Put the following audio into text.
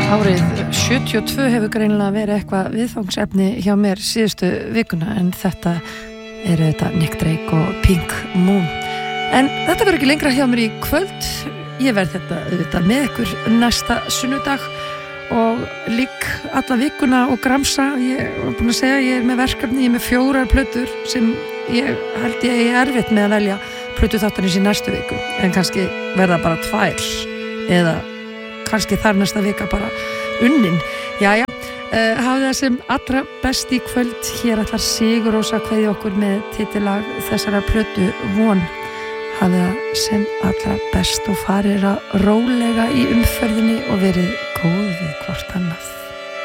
Árið 72 hefur greinilega verið eitthvað viðfangsefni hjá mér síðustu vikuna, en þetta eru þetta Nick Drake og Pink Moon. En þetta verður ekki lengra hjá mér í kvöld. Ég verð þetta með ykkur næsta sunnudag og lík alla vikuna og gramsa. Ég var búin að segja, ég er með verkefni, ég er með 4 plötur sem ég held ég er erfitt með að velja plötu þáttanins í næstu viku, en kannski verða bara 2 eða kannski þar næsta vika bara unnin. Jæja, hafið það sem allra best í kvöld. Hér ætlar Sigur Rósa að kveðja okkur með titillag þessara plötu Von. Hafið það sem allra best og farið að rólega í umferðinni og verið góð við hvort annað.